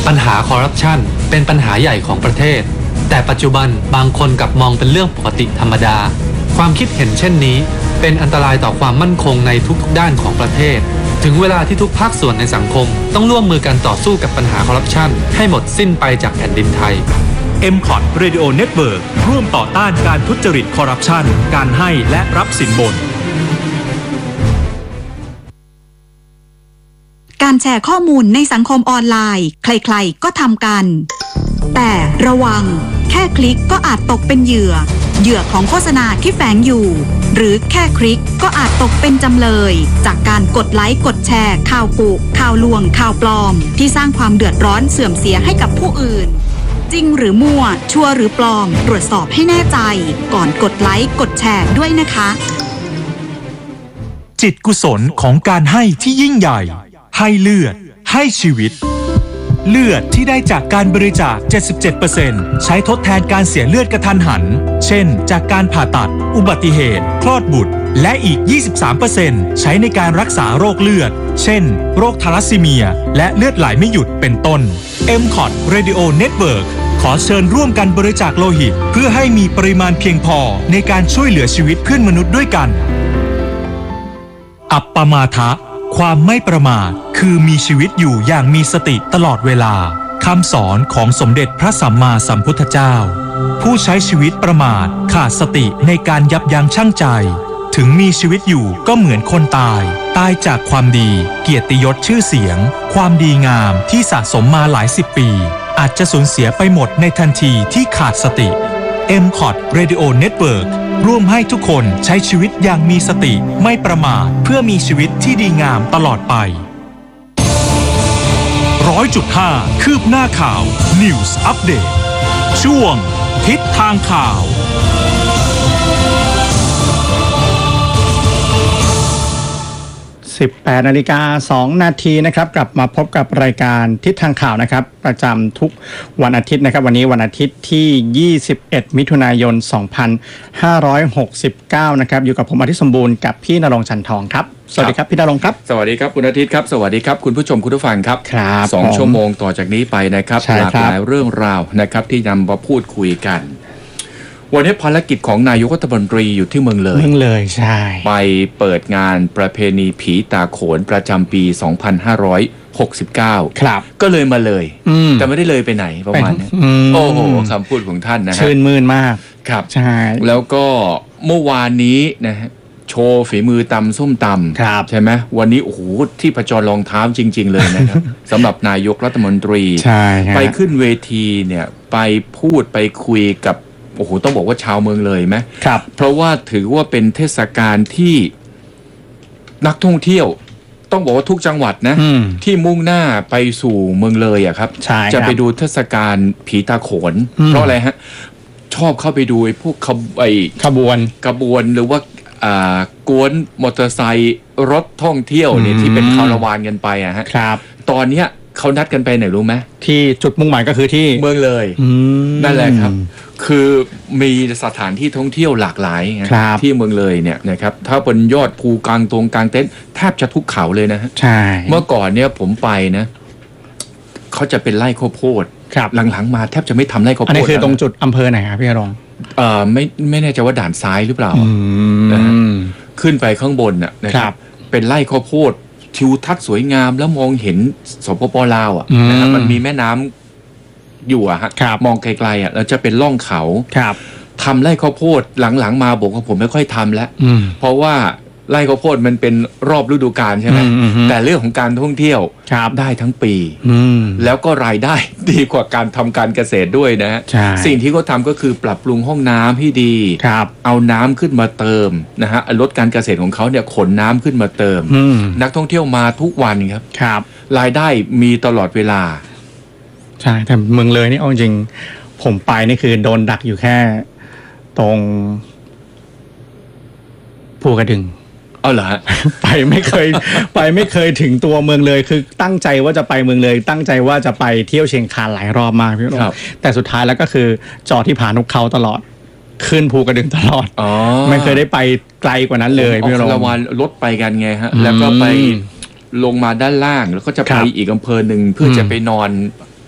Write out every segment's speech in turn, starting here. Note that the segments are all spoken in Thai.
ปัญหาคอร์รัปชันเป็นปัญหาใหญ่ของประเทศแต่ปัจจุบันบางคนกลับมองเป็นเรื่องปกติธรรมดาความคิดเห็นเช่นนี้เป็นอันตรายต่อความมั่นคงในทุกๆด้านของประเทศถึงเวลาที่ทุกภาคส่วนในสังคมต้องร่วมมือกันต่อสู้กับปัญหาคอร์รัปชันให้หมดสิ้นไปจากแผ่นดินไทย MCOT Radio Network ร่วมต่อต้านการทุจริตคอร์รัปชันการให้และรับสินบนการแชร์ข้อมูลในสังคมออนไลน์ใครๆก็ทำกันแต่ระวังแค่คลิกก็อาจตกเป็นเหยื่อของโฆษณาที่แฝงอยู่หรือแค่คลิกก็อาจตกเป็นจำเลยจากการกดไลค์กดแชร์ข่าวกุข่าวลวงข่าวปลอมที่สร้างความเดือดร้อนเสื่อมเสียให้กับผู้อื่นจริงหรือมั่วชัวร์หรือปลอมตรวจสอบให้แน่ใจก่อนกดไลค์กดแชร์ด้วยนะคะจิตกุศลของการให้ที่ยิ่งใหญ่ให้เลือดให้ชีวิตเลือดที่ได้จากการบริจาค 77% ใช้ทดแทนการเสียเลือดกระทันหันเช่นจากการผ่าตัดอุบัติเหตุคลอดบุตรและอีก 23% ใช้ในการรักษาโรคเลือดเช่นโรคทาลัสซีเมียและเลือดไหลไม่หยุดเป็นต้น MCOT Radio Network ขอเชิญร่วมกันบริจาคโลหิตเพื่อให้มีปริมาณเพียงพอในการช่วยเหลือชีวิตเพื่อนมนุษย์ด้วยกันอัปปมาทะความไม่ประมาทคือมีชีวิตอยู่อย่างมีสติตลอดเวลาคำสอนของสมเด็จพระสัมมาสัมพุทธเจ้าผู้ใช้ชีวิตประมาทขาดสติในการยับยั้งชั่งใจถึงมีชีวิตอยู่ก็เหมือนคนตายจากความดีเกียรติยศชื่อเสียงความดีงามที่สะสมมาหลายสิบปีอาจจะสูญเสียไปหมดในทันทีที่ขาดสติ MCOT Radio Network ร่วมให้ทุกคนใช้ชีวิตอย่างมีสติไม่ประมาทเพื่อมีชีวิตที่ดีงามตลอดไป 100.5 คืบหน้าข่าว News Update ช่วงทิศทางข่าว 18:02 นาทีนะครับกลับมาพบกับรายการทิศทางข่าวนะครับประจำทุกวันอาทิตย์นะครับวันนี้วันอาทิตย์ที่21มิถุนายน2569นะครับอยู่กับผมอาทิตย์สมบูรณ์กับพี่ณรงค์ชันทองครับสวัสดีครับพี่ณรงค์ครับสวัสดีครับคุณอาทิตย์ครับสวัสดีครับคุณผู้ชมคุณผู้ฟังครับครับ 2 ชั่วโมงต่อจากนี้ไปนะครับหลากหลายเรื่องราวนะครับที่นำมาพูดคุยกันวันนี้ภารกิจของนายกรัฐมนตรีอยู่ที่เมืองเลยใช่ไปเปิดงานประเพณีผีตาโขนประจำปี 2569 ครับก็เลยมาเลยแต่ไม่ได้เลยไปไหนประมาณนี้โอ้โหคำพูดของท่านนะฮะชื่นมื่นมากครับใช่แล้วก็เมื่อวานนี้นะฮะโชว์ฝีมือตำส้มตำใช่ไหมวันนี้โอ้โหที่ประจรรองเท้าจริงๆเลยนะครับ สำหรับนายกรัฐมนตรีไปขึ้นเวทีเนี่ยไปพูดไปคุยกับโอ้โหต้องบอกว่าชาวเมืองเลยไหมครับเพราะว่าถือว่าเป็นเทศกาลที่นักท่องเที่ยวต้องบอกว่าทุกจังหวัดนะที่มุ่งหน้าไปสู่เมืองเลยอะครับจะไปดูเทศกาลผีตาโขนเพราะอะไรฮะชอบเข้าไปดูไอ้พวกขบวนหรือว่ากวนมอเตอร์ไซค์รถท่องเที่ยวเนี่ยที่เป็นคาราวานกันไปอะฮะครับตอนเนี้ยเขานัดกันไปไหนรู้ไหมที่จุดมุ่งหมายก็คือที่เมืองเลยนั่นแหละครับคือมีสถานที่ท่องเที่ยวหลากหลายที่เมืองเลยเนี่ยนะครับถ้าบนยอดภูกลางเต็นท์แทบจะทุกเขาเลยนะฮะใช่เมื่อก่อนเนี่ยผมไปนะเขาจะเป็นไร่ข้าวโพดหลังๆมาแทบจะไม่ทำไร่ข้าวโพดอันนี้คือตรงจุดอำเภอไหนครับพี่ณรงค์ไม่แน่ใจว่าด่านซ้ายหรือเปล่านะขึ้นไปข้างบนนะครับเป็นไร่ข้าวโพดทิวทัศน์สวยงามแล้วมองเห็นสปป.ลาวนะครับมันมีแม่น้ำอยู่ฮะมองไกลๆแล้วจะเป็นล่องเขาทำไร่ข้าวโพดหลังๆมาบอกว่าผมไม่ค่อยทำแล้วเพราะว่าไร่ข้าวโพดมันเป็นรอบฤดูกาลใช่ไหมแต่เรื่องของการท่องเที่ยวได้ทั้งปีแล้วก็รายได้ดีกว่าการทำการเกษตรด้วยนะสิ่งที่เขาทำก็คือปรับปรุงห้องน้ำให้ดีเอาน้ำขึ้นมาเติมนะฮะลดการเกษตรของเขาเนี่ยขนน้ำขึ้นมาเติมนักท่องเที่ยวมาทุกวันครับรายได้มีตลอดเวลาใช่แต่เมืองเลยนี่เอาจริงผมไปนี่คือโดนดักอยู่แค่ตรงภูกระดึงเอาเหรอฮะไปไม่เคยถึงตัวเมืองเลยคือตั้งใจว่าจะไปเมืองเลยตั้งใจว่าจะไปเที่ยวเชียงคานหลายรอบมากพี่น้องแต่สุดท้ายแล้วก็คือจอดที่ผานกเขาตลอดขึ้นภูกระดึงตลอดไม่เคยได้ไปไกลกว่านั้นเลยพี่น้องละวันรถไปกันไงฮะแล้วก็ไปลงมาด้านล่างแล้วก็จะไปอีกอำเภอหนึ่งเพื่อจะไปนอน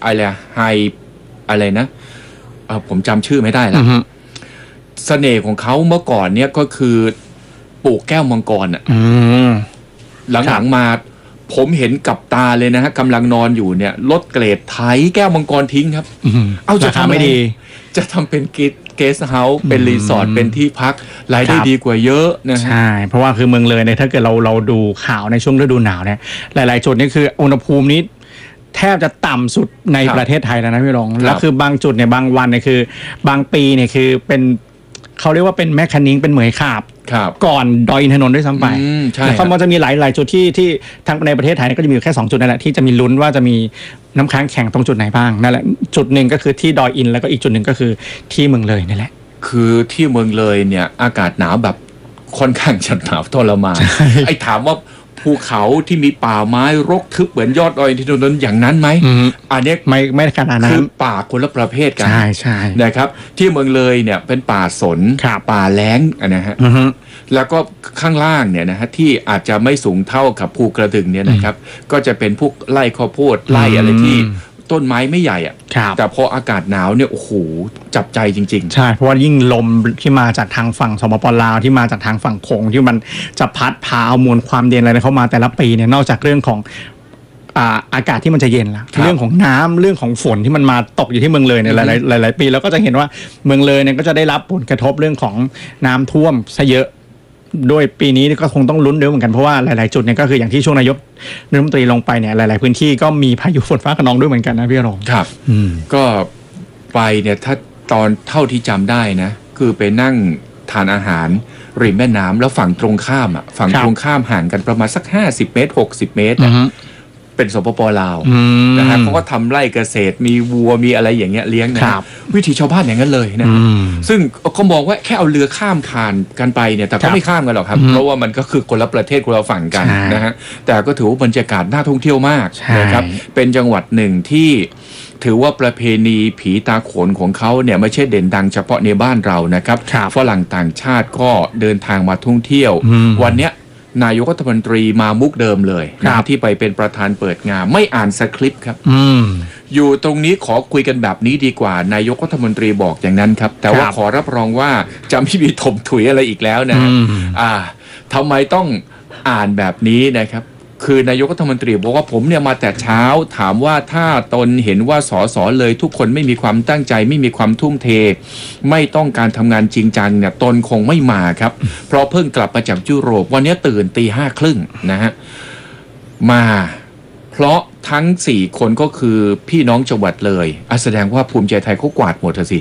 อะไรนะผมจำชื่อไม่ได้แล้วเสน่ห์ของเขาเมื่อก่อนเนี่ยก็คือปลูกแก้วมังกรอ่ะหลังๆมาผมเห็นกับตาเลยนะฮะกำลังนอนอยู่เนี่ยลดเกรดไถแก้วมังกรทิ้งครับเอาจะทำไม่ดีจะทำเป็นเกสต์เฮาส์เป็นรีสอร์ทเป็นที่พักรายได้ดีกว่าเยอะนะใช่เพราะว่าคือเมืองเลยเนี่ยถ้าเกิดเราดูข่าวในช่วงฤดูหนาวเนี่ยหลายๆจุดนี่คืออุณหภูมินี้แทบจะต่ำสุดในประเทศไทยแล้วนะพี่รองแล้วคือบางจุดเนี่ยบางวันเนี่ยคือบางปีเนี่ยคือเป็นเขาเรียกว่าเป็นแม่คันนิ้งเป็นเหมยขาบก่อนดอยอินทนนท์ด้วยซ้ำไปแล้วก็มันจะมีหลายจุดที่ทางในประเทศไทยก็จะมีแค่2จุดนั่นแหละที่จะมีลุ้นว่าจะมีน้ำค้างแข็งตรงจุดไหนบ้างนั่นแหละจุดหนึ่งก็คือที่ดอยอินแล้วก็อีกจุดหนึ่งก็คือที่เมืองเลยนี่แหละคือที่เมืองเลยเนี่ยอากาศหนาวแบบค่อนข้างจะหนาวทรมานไอ้ถามว่าภูเขาที่มีป่าไม้รกทึบเหมือนยอดดอยอินทนนท์อย่างนั้นไหมอันนี้ไม่ขนาดนั้นคือป่าคนละประเภทกันใช่นะครับที่เมืองเลยเนี่ยเป็นป่าสนป่าแล้งนะฮะแล้วก็ข้างล่างเนี่ยนะฮะที่อาจจะไม่สูงเท่ากับภูกระดึงเนี่ยนะครับก็จะเป็นพวกไร่ข้าวโพดไร่อะไรที่ต้นไม้ไม่ใหญ่อ่ะแต่พออากาศหนาวเนี่ยโอ้โหจับใจจริงๆใช่เพราะว่ายิ่งลมที่มาจากทางฝั่งสปป.ลาวที่มาจากทางฝั่งโขงที่มันจะพัดพาเอามวลความเย็นอะไรเข้ามาแต่ละปีเนี่ยนอกจากเรื่องของอากาศที่มันจะเย็นแล้วเรื่องของน้ำเรื่องของฝนที่มันมาตกอยู่ที่เมืองเลยเนี่ยหลายปีแล้วก็จะเห็นว่าเมืองเลยเนี่ยก็จะได้รับผลกระทบเรื่องของน้ำท่วมซะเยอะโดยปีนี้ก็คงต้องลุ้นด้วยเหมือนกันเพราะว่าหลายๆจุดเนี่ยก็คืออย่างที่ช่วงนายกรัฐมนตรีลงไปเนี่ยหลายๆพื้นที่ก็มีพายุฝนฟ้าคะนองด้วยเหมือนกันนะพี่รองครับก็ไปเนี่ยถ้าตอนเท่าที่จำได้นะคือไปนั่งทานอาหารริมแม่น้ำแล้วฝั่งตรงข้ามฝั่งตรงข้ามห่างกันประมาณสัก50 เมตร60 เมตรเป็นสปป.ลาวนะฮะเขาก็ทำไร่เกษตรมีวัวมีอะไรอย่างเงี้ยเลี้ยงนะวิถีชาวบ้านอย่างนั้นเลยนะซึ่งเขามองว่าแค่เอาเรือข้ามผ่านกันไปเนี่ยแต่ก็ไม่ข้ามกันหรอกครับเพราะว่ามันก็คือคนละประเทศคนละฝั่งกันนะฮะแต่ก็ถือว่าบรรยากาศน่าท่องเที่ยวมากนะครับเป็นจังหวัดหนึ่งที่ถือว่าประเพณีผีตาโขนของเขาเนี่ยไม่ใช่เด่นดังเฉพาะในบ้านเรานะครับฝรั่งต่างชาติก็เดินทางมาท่องเที่ยววันเนี้ยนายกรัฐมนตรีมามุกเดิมเลยนะที่ไปเป็นประธานเปิดงานไม่อ่านสคริปต์ครับอยู่ตรงนี้ขอคุยกันแบบนี้ดีกว่านายกรัฐมนตรีบอกอย่างนั้นครับแต่ว่าขอรับรองว่าจะไม่มีถมถุยอะไรอีกแล้วนะทำไมต้องอ่านแบบนี้นะครับคือนายกรัฐมนตรีบอกว่าผมเนี่ยมาแต่เช้าถามว่าถ้าตนเห็นว่าสสเลยทุกคนไม่มีความตั้งใจไม่มีความทุ่มเทไม่ต้องการทำงานจริงจังเนี่ยตนคงไม่มาครับเพราะเพิ่งกลับมาจากยุโรปวันนี้ตื่น 5:30 นะฮะมาเพราะทั้ง4คนก็คือพี่น้องจังหวัดเลยแสดงว่าภูมิใจไทยเขากวาดหมดสิ